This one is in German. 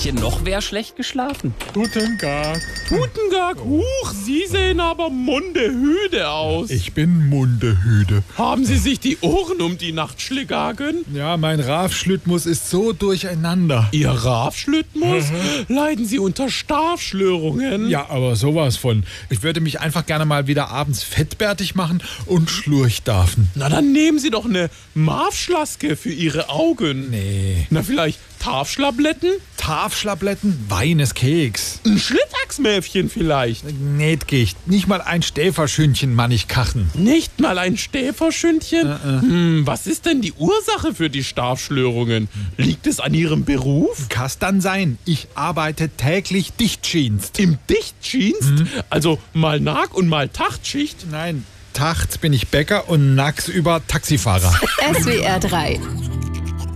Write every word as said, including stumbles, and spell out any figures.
Mädchen, noch wer schlecht geschlafen? Guten Tag. Guten Tag. Huch, Sie sehen aber mundehüde aus. Ich bin mundehüde. Haben Sie sich die Ohren um die Nacht schlägagen? Ja, mein Rafschlüttmus ist so durcheinander. Ihr Rafschlüttmus? Leiden Sie unter Schlafstörungen? Ja, aber sowas von. Ich würde mich einfach gerne mal wieder abends fettbärtig machen und schlurchdarfen. Na, dann nehmen Sie doch eine Marfschlaske für Ihre Augen. Nee. Na, vielleicht Tafschlabletten? Tafschlabletten, Weinescakes. Ein Schlittachsmäfchen vielleicht? Nähtgicht, nicht mal ein Stäferschündchen mann ich kachen. Nicht mal ein Stäferschündchen? Äh, äh. Hm, was ist denn die Ursache für die Schlafstörungen? Liegt es an Ihrem Beruf? Kann's dann sein, ich arbeite täglich Dichtdienst. Im Dichtdienst? Mhm. Also mal Nag- und mal Tachtschicht? Nein, tachts bin ich Bäcker und nachts über Taxifahrer. S W R drei